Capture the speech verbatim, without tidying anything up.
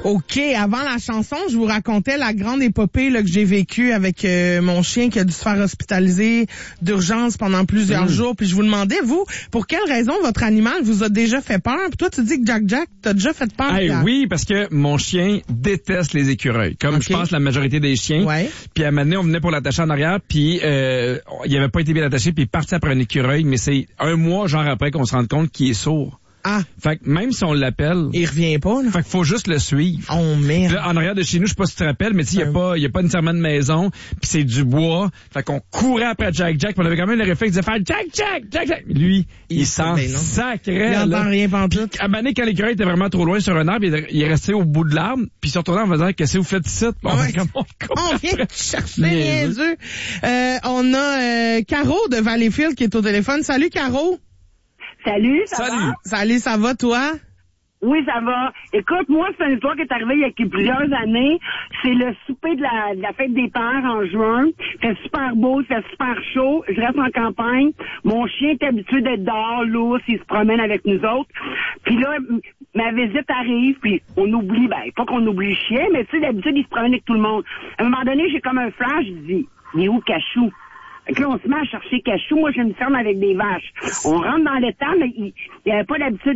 OK, avant la chanson, je vous racontais la grande épopée là, que j'ai vécue avec euh, mon chien qui a dû se faire hospitaliser d'urgence pendant plusieurs mmh. jours. Puis je vous demandais, vous, pour quelle raison votre animal vous a déjà fait peur? Puis toi, tu dis que Jack Jack t'as déjà fait peur. Hey, oui, parce que mon chien déteste les écureuils, comme okay. je pense la majorité des chiens. Ouais. Puis à un moment donné, on venait pour l'attacher en arrière, puis euh, il avait pas été bien attaché, puis il partit après un écureuil, mais c'est un mois genre après qu'on se rende compte qu'il est sourd. Ah. Fait que même si on l'appelle, il revient pas, là. Fait qu'il faut juste le suivre. Oh merde. Là, en arrière de chez nous, je sais pas si tu te rappelles, mais tu sais, il y a pas, il y a pas nécessairement de maison, puis c'est du bois. Fait qu'on courait après Jack Jack, puis on avait quand même le réflexe de faire Jack Jack, Jack Jack. Lui, il, il s'en sacrait. Il entend rien pantoute. À Mané, quand l'écureuil était vraiment trop loin sur un arbre, il est resté au bout de l'arbre, puis il s'est retourné en faisant qu'est-ce que vous faites ici? Bon, ouais. on, on vient chercher les œufs. Euh, on a euh, Caro de Valleyfield qui est au téléphone. Salut Caro. Salut, ça Salut. va? Salut, ça va, toi? Oui, ça va. Écoute, moi, c'est une histoire qui est arrivée il y a plusieurs années. C'est le souper de la, de la fête des pères en juin. C'est super beau, c'est super chaud. Je reste en campagne. Mon chien est habitué d'être dehors, l'ours, il se promène avec nous autres. Puis là, ma visite arrive, puis on oublie, ben, pas qu'on oublie le chien, mais tu sais, d'habitude, il se promène avec tout le monde. À un moment donné, j'ai comme un flash, je dis, il est où Cachou? Fait que là, on se met à chercher Cachou. Moi, j'ai une ferme avec des vaches. On rentre dans l'étang, mais il n'y avait pas d'habitude